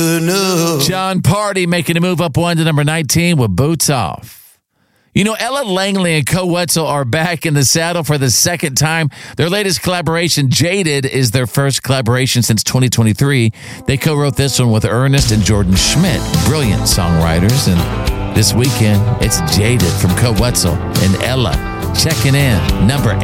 John Party making a move up one to number 19 with Boots Off. You know, Ella Langley and Co Wetzel are back in the saddle for the second time. Their latest collaboration, Jaded, is their first collaboration since 2023. They co-wrote this one with Ernest and Jordan Schmidt, brilliant songwriters. And this weekend, it's Jaded from Co Wetzel and Ella checking in, number